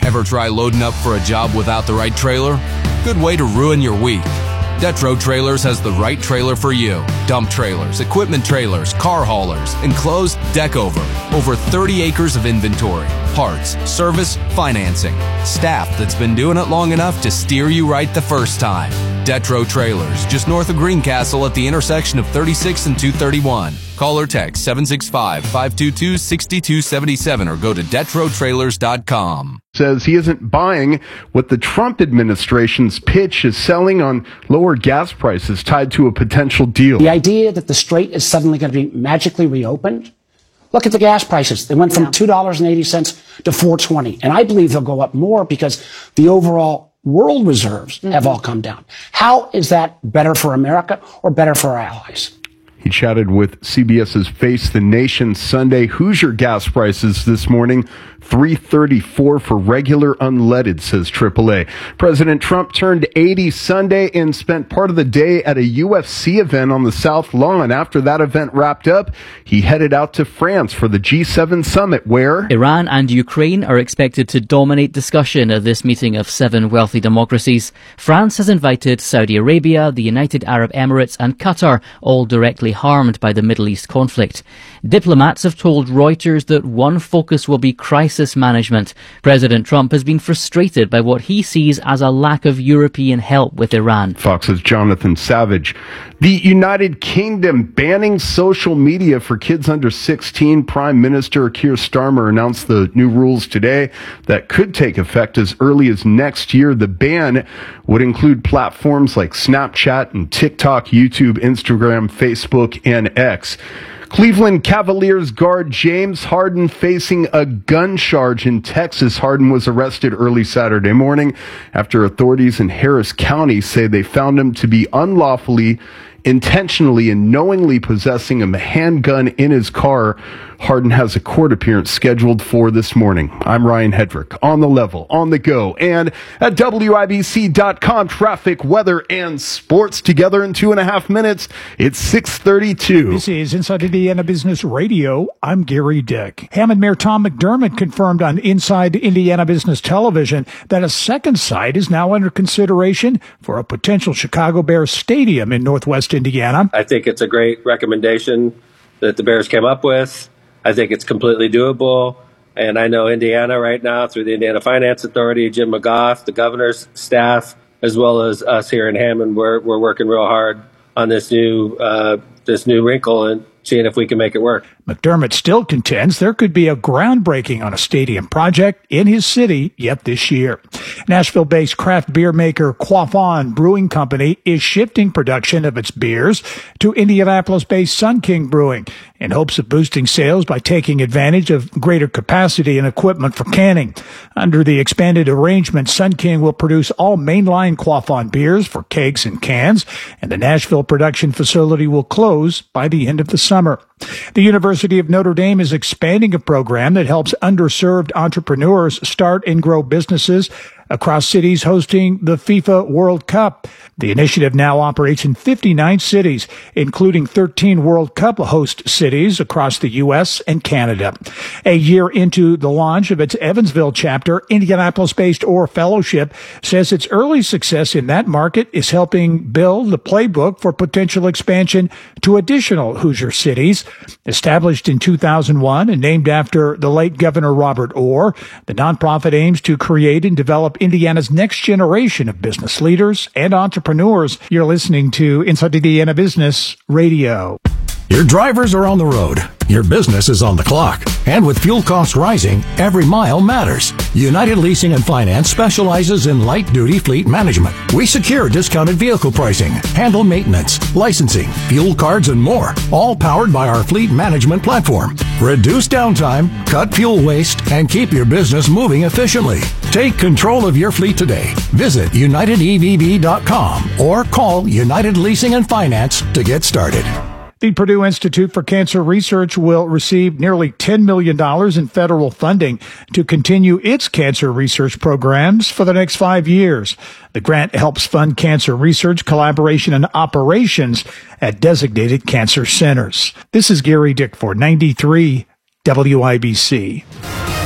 Ever try loading up for a job without the right trailer? Good way to ruin your week. Detro Trailers has the right trailer for you. Dump trailers, equipment trailers, car haulers, enclosed, deck over. Over 30 acres of inventory, parts, service, financing. Staff that's been doing it long enough to steer you right the first time. Detro Trailers, just north of Greencastle at the intersection of 36 and 231. Call or text 765-522-6277 or go to DetroTrailers.com. Says he isn't buying what the Trump administration's pitch is selling on lower gas prices tied to a potential deal. The idea that the strait is suddenly going to be magically reopened. Look at the gas prices. They went from $2.80 to $4.20. And I believe they'll go up more because the overall world reserves have all come down. How is that better for America or better for our allies? He chatted with CBS's Face the Nation Sunday. Hoosier gas prices this morning, $3.34 for regular unleaded, says AAA. President Trump turned 80 Sunday and spent part of the day at a UFC event on the South Lawn. After that event wrapped up, he headed out to France for the G7 summit, where Iran and Ukraine are expected to dominate discussion at this meeting of 7 wealthy democracies. France has invited Saudi Arabia, the United Arab Emirates and Qatar, all directly harmed by the Middle East conflict. Diplomats have told Reuters that one focus will be crisis management. President Trump has been frustrated by what he sees as a lack of European help with Iran. Fox's Jonathan Savage. The United Kingdom banning social media for kids under 16. Prime Minister Keir Starmer announced the new rules today that could take effect as early as next year. The ban would include platforms like Snapchat and TikTok, YouTube, Instagram, Facebook, and X. Cleveland Cavaliers guard James Harden facing a gun charge in Texas. Harden was arrested early Saturday morning after authorities in Harris County say they found him to be unlawfully, intentionally, and knowingly possessing a handgun in his car. Harden has a court appearance scheduled for this morning. I'm Ryan Hedrick, on the level, on the go, and at WIBC.com. Traffic, weather, and sports together in 2.5 minutes. It's 6:32. This is Inside Indiana Business Radio. I'm Gary Dick. Hammond Mayor Tom McDermott confirmed on Inside Indiana Business Television that a second site is now under consideration for a potential Chicago Bears stadium in Northwest Indiana. I think it's a great recommendation that the Bears came up with. I think it's completely doable. And I know Indiana right now, through the Indiana Finance Authority, Jim McGough, the governor's staff, as well as us here in Hammond, we're working real hard on this new wrinkle and seeing if we can make it work. McDermott still contends there could be a groundbreaking on a stadium project in his city yet this year. Nashville-based craft beer maker Quaffon Brewing Company is shifting production of its beers to Indianapolis-based Sun King Brewing in hopes of boosting sales by taking advantage of greater capacity and equipment for canning. Under the expanded arrangement, Sun King will produce all mainline Quaffon beers for kegs and cans, and the Nashville production facility will close by the end of the summer. The University of Notre Dame is expanding a program that helps underserved entrepreneurs start and grow businesses across cities hosting the FIFA World Cup. The initiative now operates in 59 cities, including 13 World Cup host cities across the U.S. and Canada. A year into the launch of its Evansville chapter, Indianapolis-based Orr Fellowship says its early success in that market is helping build the playbook for potential expansion to additional Hoosier cities. Established in 2001 and named after the late Governor Robert Orr, the nonprofit aims to create and develop Indiana's next generation of business leaders and entrepreneurs. You're listening to Inside Indiana Business Radio. Your drivers are on the road. Your business is on the clock. And with fuel costs rising, every mile matters. United Leasing and Finance specializes in light-duty fleet management. We secure discounted vehicle pricing, handle maintenance, licensing, fuel cards, and more, all powered by our fleet management platform. Reduce downtime, cut fuel waste, and keep your business moving efficiently. Take control of your fleet today. Visit UnitedEVB.com or call United Leasing and Finance to get started. The Purdue Institute for Cancer Research will receive nearly $10 million in federal funding to continue its cancer research programs for the next 5 years. The grant helps fund cancer research, collaboration, and operations at designated cancer centers. This is Gary Dick for 93 WIBC.